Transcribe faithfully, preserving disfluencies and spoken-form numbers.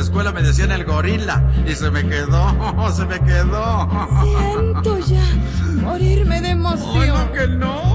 escuela me decían el gorila. Y se me quedó, se me quedó. Siento ya morirme de emoción. Ay, no, que no.